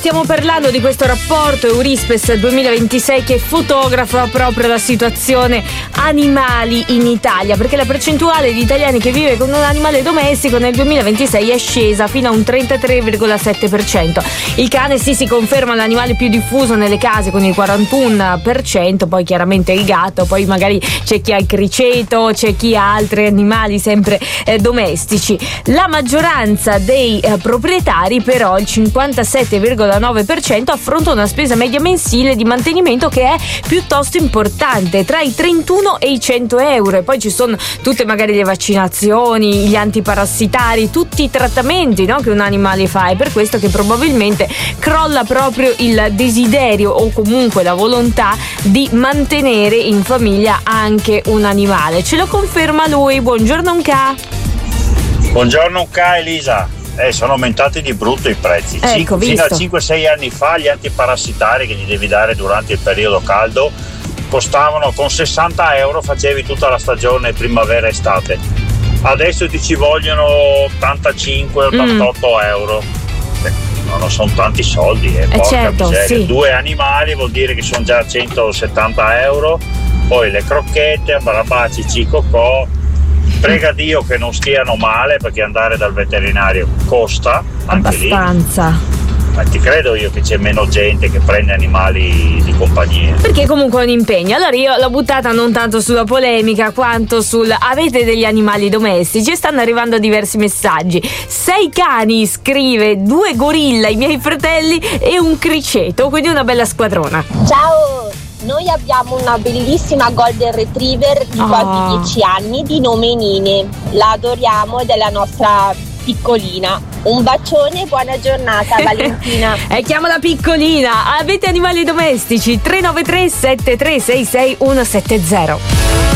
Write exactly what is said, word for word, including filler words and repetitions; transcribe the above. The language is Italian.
stiamo parlando di questo rapporto Eurispes duemilaventisei che fotografa proprio la situazione animali in Italia, perché la percentuale di italiani che vive con un animale domestico nel duemilaventisei è scesa fino a un trentatré virgola sette per cento. Il cane sì si conferma l'animale più diffuso nelle case con il quarantuno per cento, poi chiaramente il gatto, poi magari c'è chi ha il criceto, c'è chi ha altri animali sempre eh, domestici. La maggioranza dei eh, proprietari però, il cinquantasette virgola nove per cento, affronta una spesa media mensile di mantenimento che è piuttosto importante, tra i trentuno e i cento euro, e poi ci sono tutte magari le vaccinazioni, gli antiparassitari, tutti i trattamenti, no, che un animale fa. È per questo che probabilmente crolla proprio il desiderio o comunque la volontà di mantenere in famiglia anche un animale. Ce lo conferma lui. Buongiorno Unca. Buongiorno Unca, Elisa. Eh, sono aumentati di brutto i prezzi. Ecco, Fino a visto. cinque sei anni fa gli antiparassitari che gli devi dare durante il periodo caldo costavano, con sessanta euro facevi tutta la stagione primavera-estate. Adesso ti ci vogliono ottantacinque ottantotto mm. euro. Beh, non sono tanti soldi, eh, eh porca certo, miseria. sì. Due animali vuol dire che sono già centosettanta euro, poi le crocchette, barabaci, cicocò. Prega Dio che non stiano male, perché andare dal veterinario costa anche abbastanza. Lì. Ma ti credo io che c'è meno gente che prende animali di compagnia, perché comunque è un impegno. Allora io l'ho buttata non tanto sulla polemica quanto sul avete degli animali domestici, e stanno arrivando diversi messaggi. Sei cani, scrive, due gorilla, i miei fratelli, e un criceto, quindi una bella squadrona. Ciao, noi abbiamo una bellissima Golden Retriever di Oh. quasi dieci anni di nome Nine. La adoriamo ed è la nostra piccolina. Un bacione e buona giornata Valentina. E chiamala piccolina. Avete animali domestici? tre nove tre sette tre sei sei uno sette zero.